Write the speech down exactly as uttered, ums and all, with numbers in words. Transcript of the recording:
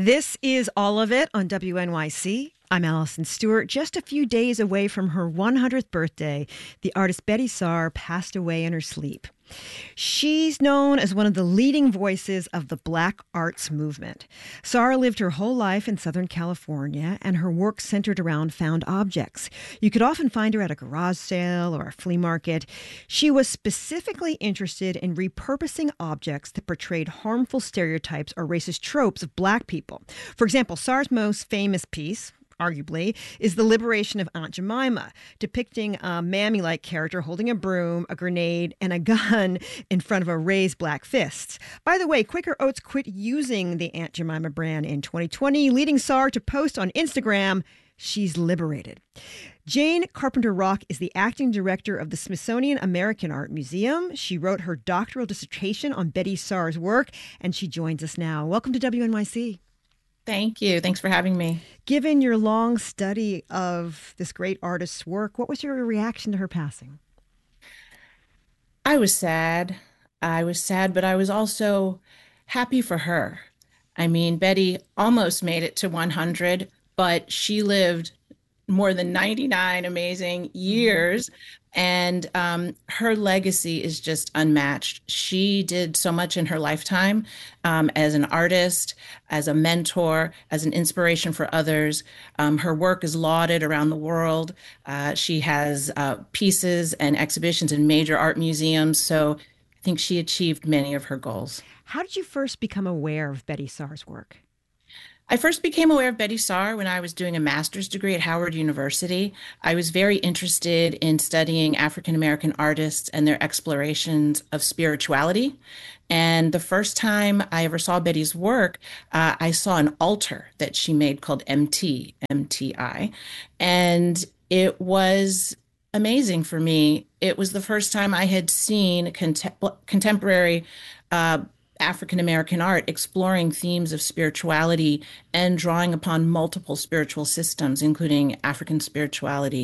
This is All of It on W N Y C. I'm Allison Stewart. Just a few days away from her one hundredth birthday, the artist Betye Saar passed away in her sleep. She's known as one of the leading voices of the Black arts movement. Saar lived her whole life in Southern California, and her work centered around found objects. You could often find her at a garage sale or a flea market. She was specifically interested in repurposing objects that portrayed harmful stereotypes or racist tropes of Black people. For example, Saar's most famous piece, arguably, is The Liberation of Aunt Jemima, depicting a mammy-like character holding a broom, a grenade, and a gun in front of a raised black fist. By the way, Quaker Oats quit using the Aunt Jemima brand in twenty twenty, leading Saar to post on Instagram, "She's liberated." Jane Carpenter Rock is the acting director of the Smithsonian American Art Museum. She wrote her doctoral dissertation on Betye Saar's work, and she joins us now. Welcome to W N Y C. Thank you. Thanks for having me. Given your long study of this great artist's work, what was your reaction to her passing? I was sad. I was sad, but I was also happy for her. I mean, Betye almost made it to one hundred, but she lived more than ninety-nine amazing years. And um, her legacy is just unmatched. She did so much in her lifetime um, as an artist, as a mentor, as an inspiration for others. Um, her work is lauded around the world. Uh, she has uh, pieces and exhibitions in major art museums. So I think she achieved many of her goals. How did you first become aware of Betye Saar's work? I first became aware of Betye Saar when I was doing a master's degree at Howard University. I was very interested in studying African American artists and their explorations of spirituality. And the first time I ever saw Betty's work, uh, I saw an altar that she made called M T, M T I. And it was amazing for me. It was the first time I had seen contem- contemporary uh, African American art exploring themes of spirituality and drawing upon multiple spiritual systems, including African spirituality